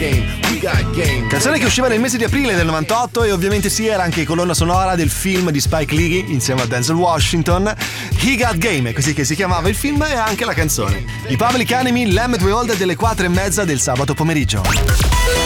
Canzone che usciva nel mese di aprile del 98 e ovviamente sì, era anche colonna sonora del film di Spike Lee insieme a Denzel Washington. He Got Game, è così che si chiamava il film e anche la canzone. I Public Enemy, Lamb It We Hold delle 4:30 del sabato pomeriggio.